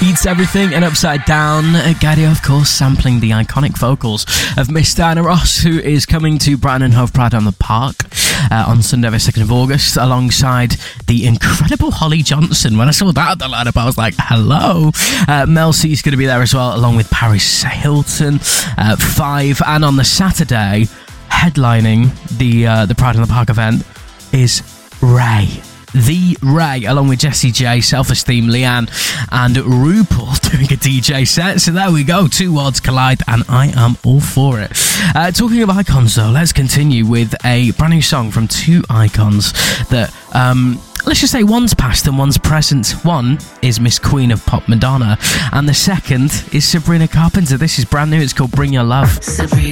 Eats Everything and Upside Down. Gadio, of course, sampling the iconic vocals of Miss Diana Ross, who is coming to Brighton and Hove Pride on the Park on Sunday the 2nd of August, alongside the incredible Holly Johnson. When I saw that at the lineup, I was like, hello. Mel C's going to be there as well, along with Paris Hilton, Five, and on the Saturday, headlining the Pride on the Park event is Ray. The Ray, along with Jessie J, Self-Esteem, Leanne, and RuPaul doing a DJ set. So there we go, two worlds collide, and I am all for it. Talking of icons, though, let's continue with a brand new song from two icons that, let's just say one's past and one's present. One is Miss Queen of Pop, Madonna, and the second is Sabrina Carpenter. This is brand new, it's called Bring Your Love. Sabrina.